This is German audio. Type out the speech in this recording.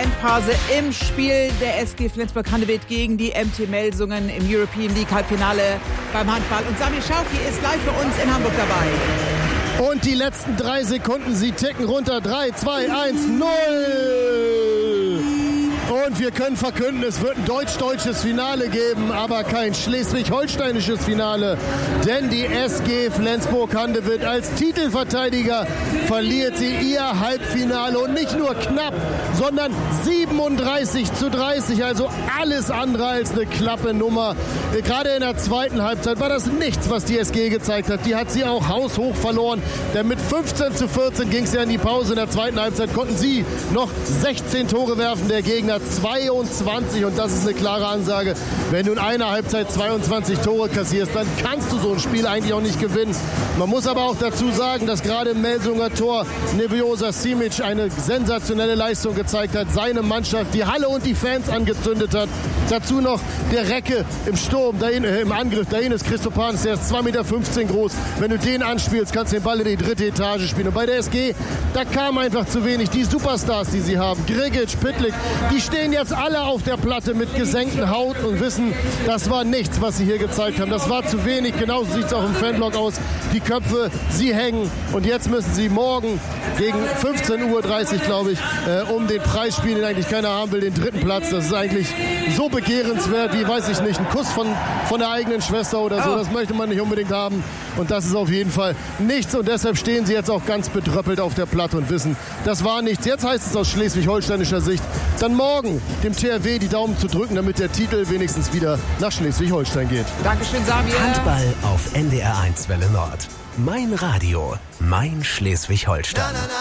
Endphase im Spiel der SG Flensburg-Handewitt gegen die MT Melsungen im European League Halbfinale beim Handball. Und Sami Schauki ist live für uns in Hamburg dabei. Und die letzten 3 Sekunden, sie ticken runter. 3, 2, 1, 0. Und wir können verkünden, es wird ein deutsch-deutsches Finale geben, aber kein schleswig-holsteinisches Finale. Denn die SG Flensburg-Handewitt als Titelverteidiger verliert sie ihr Halbfinale. Und nicht nur knapp, sondern 37:30. Also alles andere als eine klappe Nummer. Gerade in der zweiten Halbzeit war das nichts, was die SG gezeigt hat. Die hat sie auch haushoch verloren. Denn mit 15:14 ging es ja in die Pause. In der zweiten Halbzeit konnten sie noch 16 Tore werfen. Der Gegner 22, und das ist eine klare Ansage. Wenn du in einer Halbzeit 22 Tore kassierst, dann kannst du so ein Spiel eigentlich auch nicht gewinnen. Man muss aber auch dazu sagen, dass gerade im Melsunger Tor Nebiosa Simic eine sensationelle Leistung gezeigt hat, seine Mannschaft, die Halle und die Fans angezündet hat. Dazu noch der Recke im Sturm, im Angriff, dahin ist Christopanis, der ist 2,15 Meter groß. Wenn du den anspielst, kannst du den Ball in die 3. Etage spielen. Und bei der SG, da kam einfach zu wenig. Die Superstars, die sie haben, Grigic, Pitlik, die stehen jetzt alle auf der Platte mit gesenkten Haut und wissen, das war nichts, was sie hier gezeigt haben. Das war zu wenig. Genauso sieht es auch im Fanblock aus. Die Köpfe, sie hängen. Und jetzt müssen sie morgen gegen 15:30 Uhr, glaube ich, um den Preis spielen, den eigentlich keiner haben will, den 3. Platz. Das ist eigentlich so begehrenswert wie, weiß ich nicht, ein Kuss von der eigenen Schwester oder so. Das möchte man nicht unbedingt haben. Und das ist auf jeden Fall nichts. Und deshalb stehen sie jetzt auch ganz bedröppelt auf der Platte und wissen, das war nichts. Jetzt heißt es aus schleswig-holsteinischer Sicht, dann morgen dem THW die Daumen zu drücken, damit der Titel wenigstens wieder nach Schleswig-Holstein geht. Dankeschön, Samir. Handball auf NDR 1 Welle Nord. Mein Radio, mein Schleswig-Holstein.